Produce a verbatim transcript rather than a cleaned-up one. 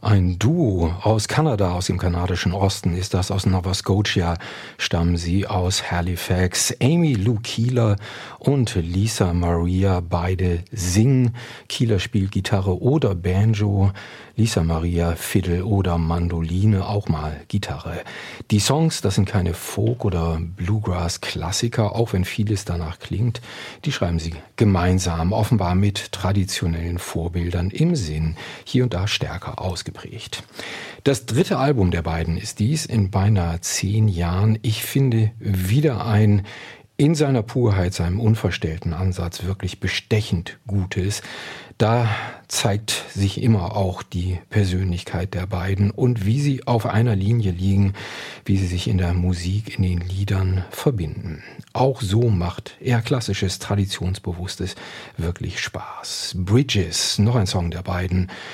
Ein Duo aus Kanada, aus dem kanadischen Osten ist das, aus Nova Scotia stammen sie, aus Halifax. Amy Lou Keeler und Lisa Maria, beide singen. Keeler spielt Gitarre oder Banjo, Lisa Maria Fiddle oder Mandoline, auch mal Gitarre. Die Songs, das sind keine Folk- oder Bluegrass-Klassiker, auch wenn vieles danach klingt. Die schreiben sie gemeinsam, offenbar mit traditionellen Vorbildern im Sinn, hier und da stärker ausgeprägt. Das dritte Album der beiden ist dies in beinahe zehn Jahren. Ich finde wieder ein in seiner Purheit, seinem unverstellten Ansatz wirklich bestechend Gutes. Da zeigt sich immer auch die Persönlichkeit der beiden und wie sie auf einer Linie liegen, wie sie sich in der Musik, in den Liedern verbinden. Auch so macht eher klassisches, traditionsbewusstes wirklich Spaß. Bridges, noch ein Song der beiden.